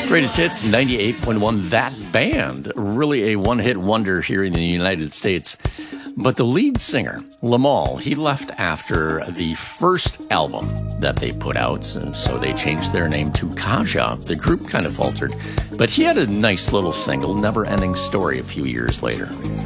Greatest hits, 98.1. That band, really a one-hit wonder here in the United States. But the lead singer, Limahl, he left after the first album that they put out, and so they changed their name to Kaja. The group kind of faltered, but he had a nice little single, Never Ending Story, a few years later.